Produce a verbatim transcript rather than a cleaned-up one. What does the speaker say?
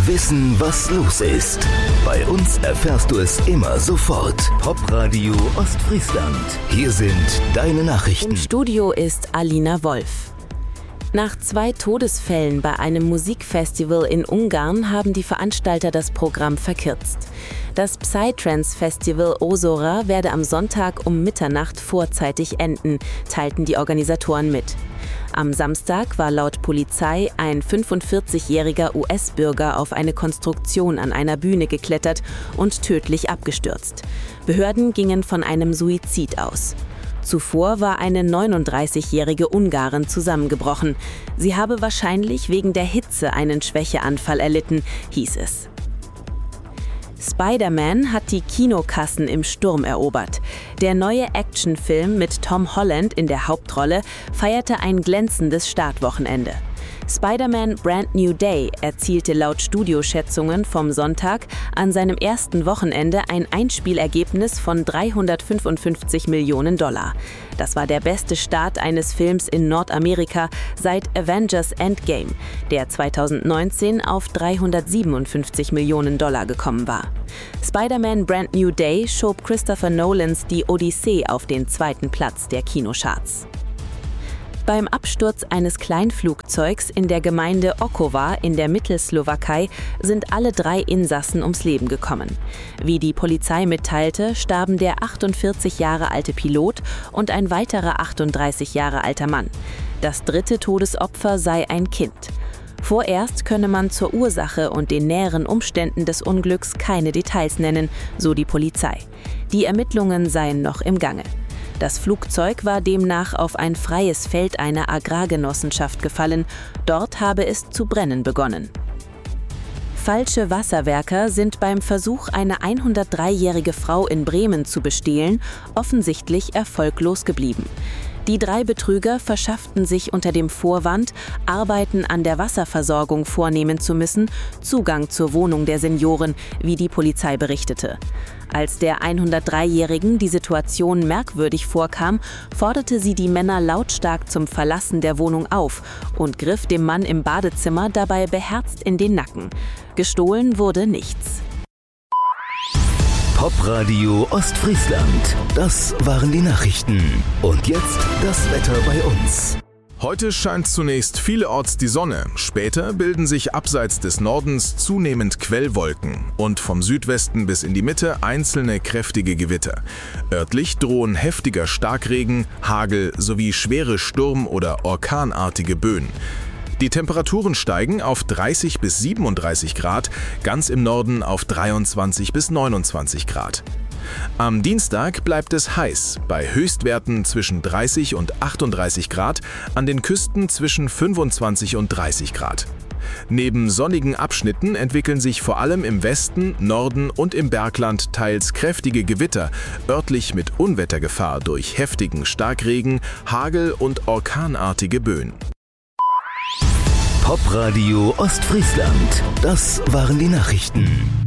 Wissen, was los ist. Bei uns erfährst du es immer sofort. Popradio Ostfriesland. Hier sind deine Nachrichten. Im Studio ist Alina Wolf. Nach zwei Todesfällen bei einem Musikfestival in Ungarn haben die Veranstalter das Programm verkürzt. Das Psytrance-Festival Ózora werde am Sonntag um Mitternacht vorzeitig enden, teilten die Organisatoren mit. Am Samstag war laut Polizei ein fünfundvierzigjähriger U S-Bürger auf eine Konstruktion an einer Bühne geklettert und tödlich abgestürzt. Behörden gingen von einem Suizid aus. Zuvor war eine neununddreißigjährige Ungarin zusammengebrochen. Sie habe wahrscheinlich wegen der Hitze einen Schwächeanfall erlitten, hieß es. Spider-Man hat die Kinokassen im Sturm erobert. Der neue Actionfilm mit Tom Holland in der Hauptrolle feierte ein glänzendes Startwochenende. Spider-Man Brand New Day erzielte laut Studioschätzungen vom Sonntag an seinem ersten Wochenende ein Einspielergebnis von dreihundertfünfundfünfzig Millionen Dollar. Das war der beste Start eines Films in Nordamerika seit Avengers Endgame, der zweitausendneunzehn auf dreihundertsiebenundfünfzig Millionen Dollar gekommen war. Spider-Man Brand New Day schob Christopher Nolans Die Odyssee auf den zweiten Platz der Kinocharts. Beim Absturz eines Kleinflugzeugs in der Gemeinde Okowa in der Mittelslowakei sind alle drei Insassen ums Leben gekommen. Wie die Polizei mitteilte, starben der achtundvierzig Jahre alte Pilot und ein weiterer achtunddreißig Jahre alter Mann. Das dritte Todesopfer sei ein Kind. Vorerst könne man zur Ursache und den näheren Umständen des Unglücks keine Details nennen, so die Polizei. Die Ermittlungen seien noch im Gange. Das Flugzeug war demnach auf ein freies Feld einer Agrargenossenschaft gefallen. Dort habe es zu brennen begonnen. Falsche Wasserwerker sind beim Versuch, eine hundertdreijährige Frau in Bremen zu bestehlen, offensichtlich erfolglos geblieben. Die drei Betrüger verschafften sich unter dem Vorwand, Arbeiten an der Wasserversorgung vornehmen zu müssen, Zugang zur Wohnung der Senioren, wie die Polizei berichtete. Als der hundertdreijährigen die Situation merkwürdig vorkam, forderte sie die Männer lautstark zum Verlassen der Wohnung auf und griff dem Mann im Badezimmer dabei beherzt in den Nacken. Gestohlen wurde nichts. Popradio Ostfriesland. Das waren die Nachrichten. Und jetzt das Wetter bei uns. Heute scheint zunächst vielerorts die Sonne, später bilden sich abseits des Nordens zunehmend Quellwolken und vom Südwesten bis in die Mitte einzelne kräftige Gewitter. Örtlich drohen heftiger Starkregen, Hagel sowie schwere Sturm- oder orkanartige Böen. Die Temperaturen steigen auf dreißig bis siebenunddreißig Grad, ganz im Norden auf dreiundzwanzig bis neunundzwanzig Grad. Am Dienstag bleibt es heiß, bei Höchstwerten zwischen dreißig und achtunddreißig Grad, an den Küsten zwischen fünfundzwanzig und dreißig Grad. Neben sonnigen Abschnitten entwickeln sich vor allem im Westen, Norden und im Bergland teils kräftige Gewitter, örtlich mit Unwettergefahr durch heftigen Starkregen, Hagel und orkanartige Böen. Popradio Ostfriesland. Das waren die Nachrichten.